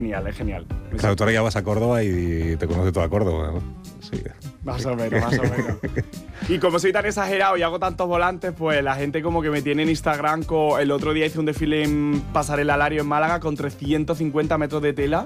Genial, es genial. Claro, tú ahora ya vas a Córdoba y te conoce toda Córdoba, ¿no? Sí. Más o menos. Y como soy tan exagerado y hago tantos volantes, pues la gente como que me tiene en Instagram. El otro día hice un desfile en Pasarela Alario en Málaga con 350 metros de tela.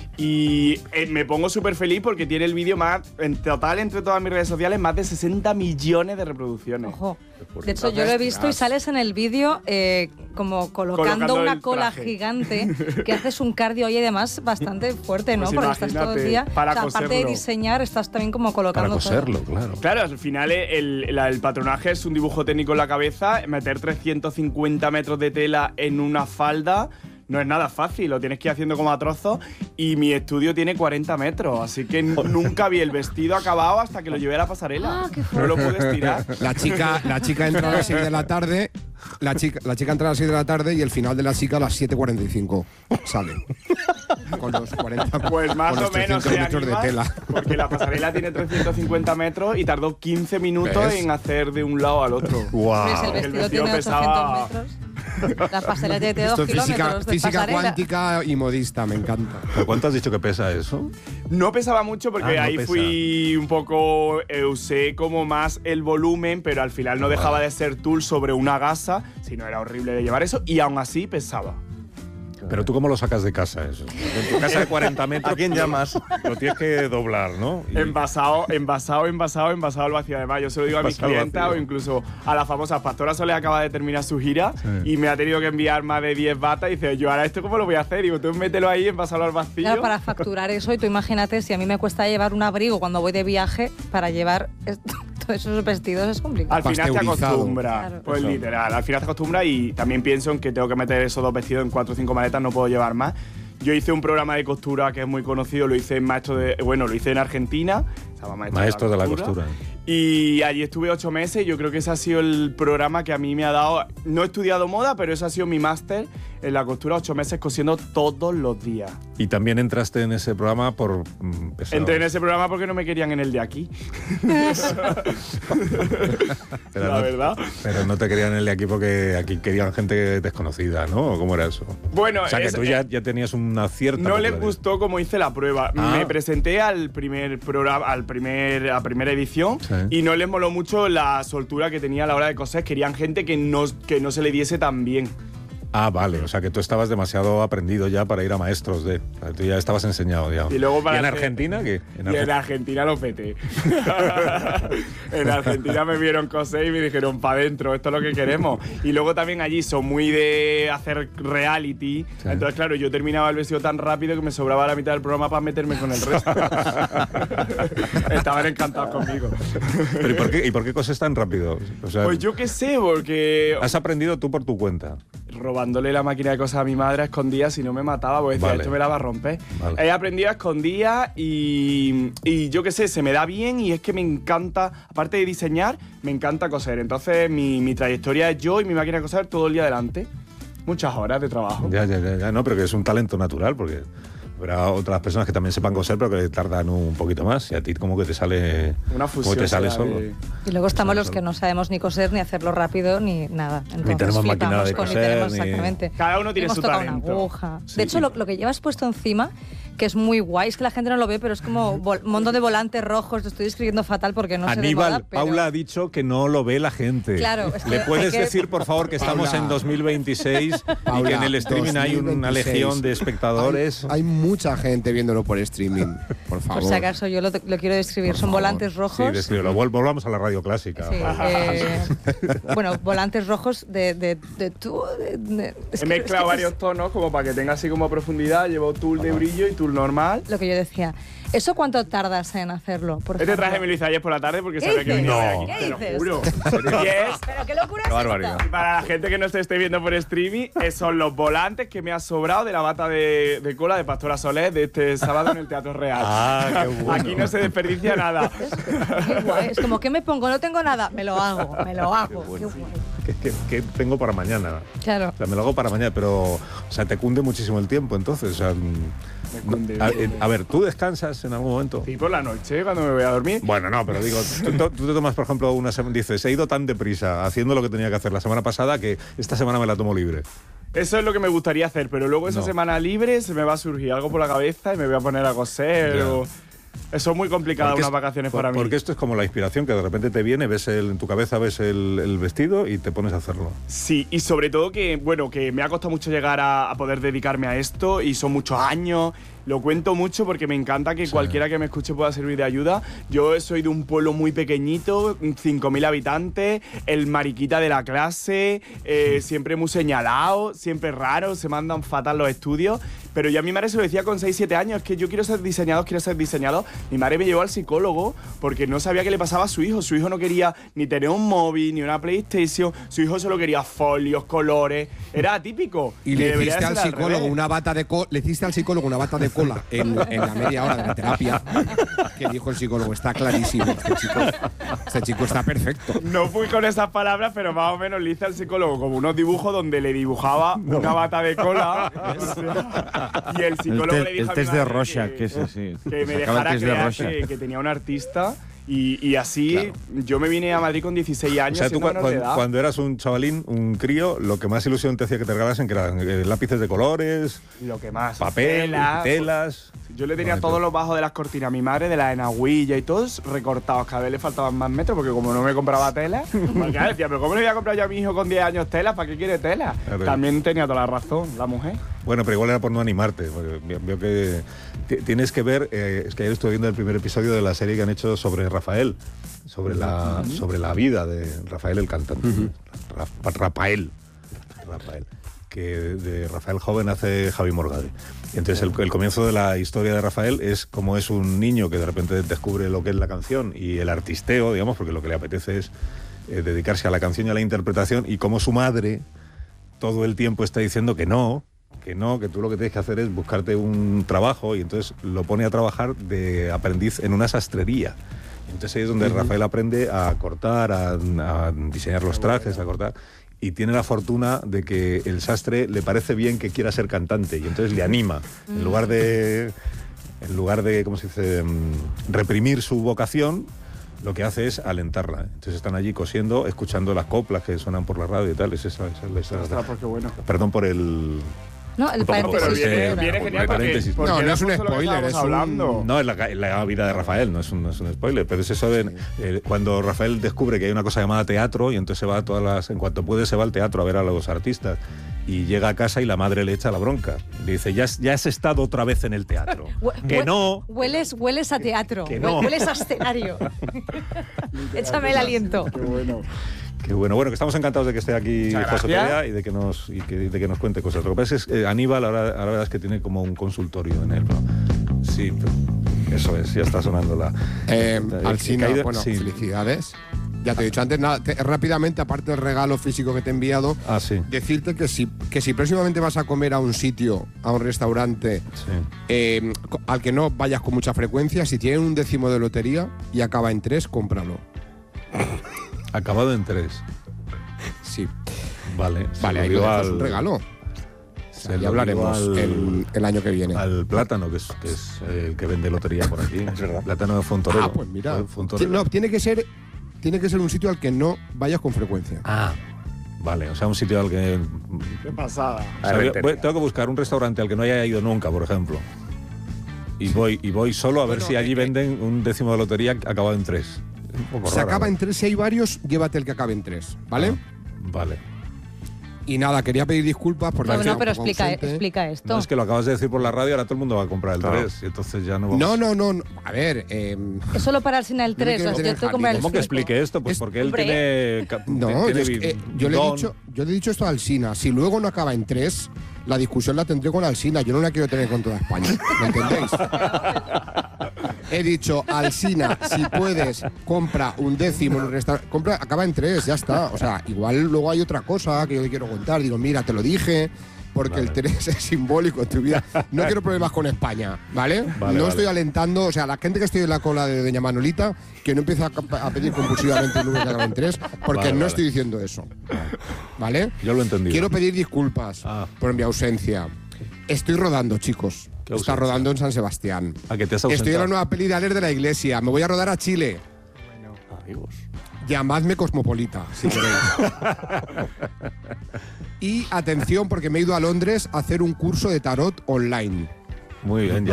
Y me pongo súper feliz porque tiene el vídeo más, en total, entre todas mis redes sociales, más de 60 millones de reproducciones. Ojo. De hecho, yo lo he visto y sales en el vídeo como colocando una cola gigante, que haces un cardio y además bastante fuerte, ¿no? Pues porque estás todo el día. Aparte de diseñar, estás también como colocando para coserlo, todo. Claro. Claro, al final el patronaje es un dibujo técnico en la cabeza. Meter 350 metros de tela en una falda no es nada fácil, lo tienes que ir haciendo como a trozos. Y mi estudio tiene 40 metros, así que nunca vi el vestido acabado hasta que lo llevé a la pasarela. No lo pude estirar. La chica entra a las 6 de la tarde. La chica entra a las 6 de la tarde y el final de la chica a las 7:45 sale. Con los 40 pues más o menos metros de tela. Porque la pasarela tiene 350 metros y tardó 15 minutos en hacer de un lado al otro. ¡Wow! Pues el vestido tiene 800 metros. La pasarela tiene 2 kilómetros. Física cuántica y modista, me encanta. ¿Pero cuánto has dicho que pesa eso? No pesaba mucho porque ahí pesa. fui un poco, usé como más el volumen, pero al final no dejaba de ser tul sobre una gasa, si no era horrible de llevar eso, y aún así pesaba. Pero tú, ¿cómo lo sacas de casa eso? En tu casa de 40 metros, ¿a quién llamas? Lo tienes que doblar, ¿no? Y envasado al vacío. Además, yo se lo digo a mis clientas o incluso a la famosa Pastora Soler, acaba de terminar su gira y me ha tenido que enviar más de 10 batas y dice, yo ahora esto ¿cómo lo voy a hacer? Digo, tú mételo ahí, envasalo al vacío. Claro, para facturar eso, y tú imagínate, si a mí me cuesta llevar un abrigo cuando voy de viaje, para llevar todos esos vestidos es complicado. Al final te acostumbras, claro. pues literal, al final te acostumbras y también pienso en que tengo que meter esos 2 vestidos en 4 o 5 maletas, no puedo llevar más. Yo hice un programa de costura que es muy conocido, lo hice en Argentina. Maestro de la costura. Y allí estuve 8 meses y yo creo que ese ha sido el programa que a mí me ha dado. No he estudiado moda, pero ese ha sido mi máster en la costura, 8 meses cosiendo todos los días. Y también entraste en ese programa por pesado. Entré en ese programa porque no me querían en el de aquí. La verdad. Pero no te querían en el de aquí porque aquí querían gente desconocida, ¿no? ¿O cómo era eso? Bueno, o sea, que tú ya tenías una cierta No les gustó cómo hice la prueba. Me presenté al primer programa, a primera edición, y no les moló mucho la soltura que tenía a la hora de coser. Querían gente que no se le diese tan bien. Ah, vale, o sea que tú estabas demasiado aprendido ya para ir a maestros de... O sea, tú ya estabas enseñado, digamos. ¿Y luego en Argentina qué? En Argentina lo peté. En Argentina me vieron coser y me dijeron, pa' dentro, esto es lo que queremos. Y luego también allí son muy de hacer reality. Sí. Entonces, claro, yo terminaba el vestido tan rápido que me sobraba la mitad del programa para meterme con el resto. Estaban encantados conmigo. ¿Pero y por qué coses tan rápido? O sea, pues yo qué sé, porque... ¿Has aprendido tú por tu cuenta? Robándole la máquina de cosas a mi madre a escondidas, si no me mataba, porque decía, esto me la va a romper. Vale. He aprendido a escondidas y yo qué sé, se me da bien y es que me encanta, aparte de diseñar, me encanta coser. Entonces mi trayectoria es yo y mi máquina de coser todo el día delante. Muchas horas de trabajo. Ya, no, pero que es un talento natural, porque habrá otras personas que también sepan coser, pero que tardan un poquito más. Y a ti como que te sale... Una fusión. Como te sale solo. Y luego estamos los que no sabemos ni coser, ni hacerlo rápido, ni nada. Entonces, ni tenemos máquina de coser, exactamente. Cada uno tiene su talento. Una aguja. Sí. De hecho, lo que llevas puesto encima, que es muy guay, es que la gente no lo ve, pero es como un montón de volantes rojos. Lo estoy escribiendo fatal porque no sé de moda, pero... Paula ha dicho que no lo ve la gente. Claro. Es que ¿Le puedes decir, por favor, que estamos en 2026 y que en el streaming 2026. Hay una legión de espectadores? Hay mucha gente viéndolo por streaming, por favor. Por si acaso, yo lo quiero describir. Por Son favor. Volantes rojos. Sí, descríbelo. Volvamos a la radio clásica. Sí, bueno, volantes rojos de He mezclado varios tonos como para que tenga así como profundidad. Llevo tul de brillo y tul normal. Lo que yo decía. ¿Eso cuánto tardas en hacerlo? Este traje me lo hice ayer por la tarde porque sabía que venía aquí. ¿Qué dices? Te lo juro. Pero qué locura es esta. Y para la gente que no se esté viendo por streaming, son los volantes que me ha sobrado de la bata de cola de Pastora Soler de este sábado en el Teatro Real. Ah, qué bueno. Aquí no se desperdicia nada. Qué guay. Es como, ¿qué me pongo? No tengo nada. Me lo hago. Qué bueno. Qué guay. Que tengo para mañana. Claro. O sea, me lo hago para mañana, pero o sea, te cunde muchísimo el tiempo, entonces. O sea, a ver, ¿tú descansas en algún momento? Sí, por la noche, cuando me voy a dormir. Bueno, no, pero digo, tú te tomas, por ejemplo, una semana, dices, he ido tan deprisa haciendo lo que tenía que hacer la semana pasada que esta semana me la tomo libre. Eso es lo que me gustaría hacer, pero luego esa semana libre se me va a surgir algo por la cabeza y me voy a poner a coser o... Eso es muy complicado, unas vacaciones para mí. Porque esto es como la inspiración, que de repente te viene, en tu cabeza ves el vestido y te pones a hacerlo. Sí, y sobre todo que me ha costado mucho llegar a poder dedicarme a esto y son muchos años. Lo cuento mucho porque me encanta que cualquiera que me escuche pueda servir de ayuda. Yo soy de un pueblo muy pequeñito, 5.000 habitantes, el mariquita de la clase, siempre muy señalado, siempre raro, se mandan fatal los estudios. Pero yo a mi madre se lo decía con 6-7 años, es que yo quiero ser diseñador. Mi madre me llevó al psicólogo porque no sabía qué le pasaba a su hijo. Su hijo no quería ni tener un móvil, ni una PlayStation. Su hijo solo quería folios, colores. Era atípico. Y le hiciste al psicólogo una bata de cola en la media hora de la terapia, que dijo el psicólogo, está clarísimo, este chico está perfecto. No fui con esas palabras, pero más o menos le hice al psicólogo como unos dibujos donde le dibujaba una bata de cola. Y el psicólogo le dijo el test de Rorschach, que me dejara creer que tenía un artista. Y así yo me vine a Madrid con 16 años. O sea, tú cuando eras un chavalín, un crío, lo que más ilusión te hacía que te regalasen, que eran lápices de colores, lo que más, papel, telas. Yo le tenía todos los bajos de las cortinas a mi madre, de la enaguilla y todos recortados. Cada vez le faltaban más metros porque como no me compraba tela, porque decía, pero ¿cómo le voy a comprar yo a mi hijo con 10 años tela? ¿Para qué quiere tela? También tenía toda la razón la mujer. Bueno, pero igual era por no animarte. Veo que tienes que ver, es que ayer estuve viendo el primer episodio de la serie que han hecho sobre Rafael, sobre la vida de Rafael el cantante. Rafael, que de Rafael joven hace Javi Morgade. Y entonces el comienzo de la historia de Rafael es como es un niño que de repente descubre lo que es la canción y el artisteo, digamos, porque lo que le apetece es dedicarse a la canción y a la interpretación, y como su madre todo el tiempo está diciendo que tú lo que tienes que hacer es buscarte un trabajo, y entonces lo pone a trabajar de aprendiz en una sastrería. Entonces ahí es donde Rafael aprende a cortar, a diseñar los trajes, a cortar, y tiene la fortuna de que el sastre le parece bien que quiera ser cantante, y entonces le anima, en lugar de ¿cómo se dice?, reprimir su vocación, lo que hace es alentarla. Entonces están allí cosiendo, escuchando las coplas que suenan por la radio y tal. Es esa la historia. Bueno. Perdón por el... No, el paréntesis. Pero viene genial porque no es un spoiler, es hablando. No, es la vida de Rafael, no es un spoiler, pero es eso de cuando Rafael descubre que hay una cosa llamada teatro, y entonces se va en cuanto puede se va al teatro a ver a los artistas, y llega a casa y la madre le echa la bronca. Le dice, ya has estado otra vez en el teatro. Que no. Hueles a teatro. Que no. Hueles a escenario. Échame el aliento. Qué bueno. Qué bueno, que estamos encantados de que esté aquí José Perea y de que nos cuente cosas. Lo que pasa es que Aníbal ahora la verdad es que tiene como un consultorio en él. Sí, eso es, ya está sonando la... Alsina, felicidades. Ya te he dicho antes, nada, rápidamente, aparte del regalo físico que te he enviado, decirte que si próximamente vas a comer a un sitio, a un restaurante, al que no vayas con mucha frecuencia, si tienen un décimo de lotería y acaba en 3, cómpralo. Acabado en 3. Sí. Vale, ahí lo dejas un regalo. Ya hablaremos el año que viene. Al Plátano, que es el que vende lotería por aquí. Es verdad. Plátano de Fontorero. Pues mira. No, tiene que ser un sitio al que no vayas con frecuencia. Vale, o sea, un sitio al que... Qué pasada. O sea, tengo que buscar un restaurante al que no haya ido nunca, por ejemplo. Y voy solo a ver si allí venden un décimo de lotería acabado en 3. Se acaba en 3, si hay varios, llévate el que acabe en 3, ¿vale? Vale. Y nada, quería pedir disculpas por la... No, pero explica esto. No, es que lo acabas de decir por la radio, ahora todo el mundo va a comprar el 3, y entonces ya no vamos... No. A ver... Es solo para Alsina el 3, ¿Cómo que explique esto? Pues porque él tiene... Yo le he dicho esto a Alsina. Si luego no acaba en 3, la discusión la tendré con Alsina. Yo no la quiero tener con toda España. ¿Me entendéis? He dicho, Alsina, si puedes, compra un décimo en un restaurante. Acaba en 3, ya está. O sea, igual luego hay otra cosa que yo te quiero contar. Digo, mira, te lo dije, porque el 3 es simbólico en tu vida. No quiero problemas con España, ¿vale? No estoy alentando, o sea, la gente que estoy en la cola de Doña Manolita, que no empiece a pedir compulsivamente un número que acaba en 3, porque no estoy diciendo eso. ¿Vale? Yo lo he entendido. Quiero pedir disculpas por mi ausencia. Estoy rodando, chicos. Está rodando en San Sebastián. ¿A qué te has Estoy en la nueva peli de Alex de la Iglesia. Me voy a rodar a Chile. Amigos. Llamadme Cosmopolita, si queréis. Y atención, porque me he ido a Londres a hacer un curso de tarot online. Muy bien,